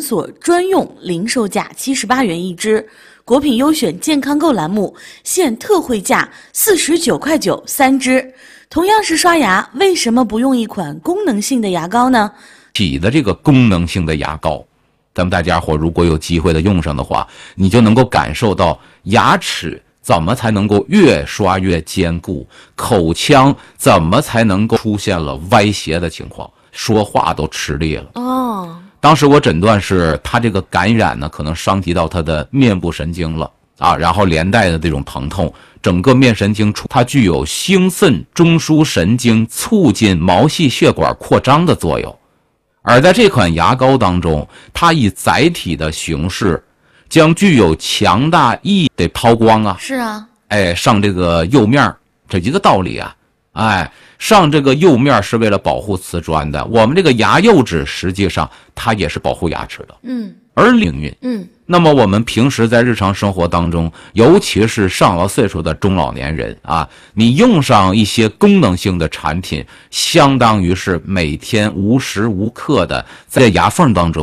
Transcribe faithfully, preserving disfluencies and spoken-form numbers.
所专用，零售价七十八元一支。国品优选健康购栏目现特惠价四十九块九三支。同样是刷牙，为什么不用一款功能性的牙膏呢？ 起的这个功能性的牙膏，咱们大家伙如果有机会的用上的话，你就能够感受到牙齿怎么才能够越刷越坚固，口腔怎么才能够出现了歪斜的情况，说话都吃力了。 哦， 当时我诊断是他这个感染呢，可能伤及到他的面部神经了啊，然后连带的这种疼痛，整个面神经处它具有兴奋中枢神经，促进毛细血管扩张的作用。而在这款牙膏当中，它以载体的形式，将具有强大意得抛光啊， 是啊， 哎，上这个釉面，这一个道理啊，哎，上这个釉面是为了保护瓷砖的，我们这个牙釉质实际上它也是保护牙齿的， 嗯， 而灵运， 嗯。 那么我们平时在日常生活当中，尤其是上了岁数的中老年人啊，你用上一些功能性的产品，相当于是每天无时无刻的在牙缝当中